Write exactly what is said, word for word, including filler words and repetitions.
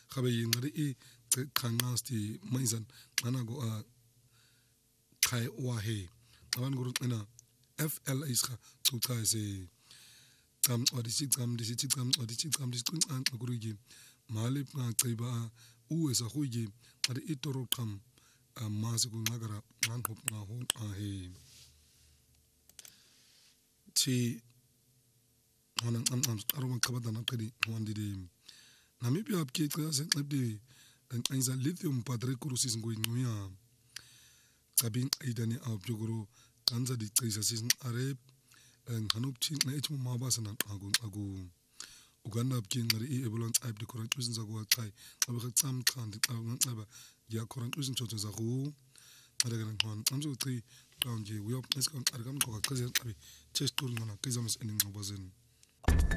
gabe yingari i qhanqasti mayizan xana go a qhay wahe abantu kuruqina F L isha xucha ise cam odisi cam disithi cam odisi cam disiqincanca kuruki mali ngaciba uwesa huyi qari itoro qam amasi kunqakara nganqop ngaho qahe thi hona qamqam qaro maqabadana qedi ngwandide namibia apke xa senqebde nqayisa lithium battery kurusis ngoyinquya cabin aidani awbyuguru kanza dicisa sisin arep nganopthi ngethi mabasa naqhaku nqaku Uganda apke ngari ebolon type de koran usin za kwa chai xa becam xandi xa nqaba ya koran usin chocho za khu adagana ngwan amso chi qawnje uyop esikon argam qoqa qeze qabi chest tool ngona qizamas eningqobazeni